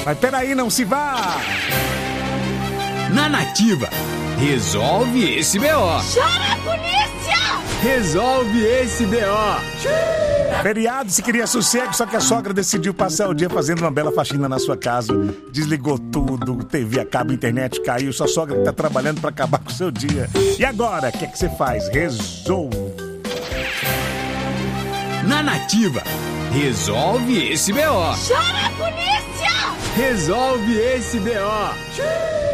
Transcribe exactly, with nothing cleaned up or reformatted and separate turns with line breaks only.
Mas peraí, não se vá!
Na Nativa, resolve esse B O.
Chama a polícia!
Resolve esse B O.
Feriado, se queria sossego, só que a sogra decidiu passar o dia fazendo uma bela faxina na sua casa. Desligou tudo, T V a cabo, internet caiu. Sua sogra que tá trabalhando pra acabar com o seu dia. E agora, o que é que você faz? Resolve.
Na Nativa, resolve esse B O.
Chama a polícia!
Resolve esse B O.